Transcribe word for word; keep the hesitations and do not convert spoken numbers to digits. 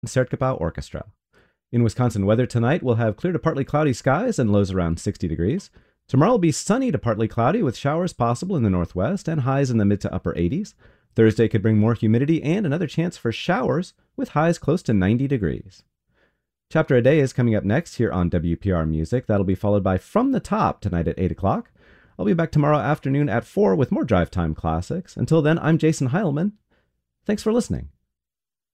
Concertgebouw Orchestra. In Wisconsin, weather tonight will have clear to partly cloudy skies and lows around sixty degrees. Tomorrow will be sunny to partly cloudy with showers possible in the northwest and highs in the mid to upper eighties. Thursday could bring more humidity and another chance for showers with highs close to ninety degrees. Chapter a Day is coming up next here on W P R Music. That'll be followed by From the Top tonight at eight o'clock. I'll be back tomorrow afternoon at four with more Drive Time Classics. Until then, I'm Jason Heilman. Thanks for listening.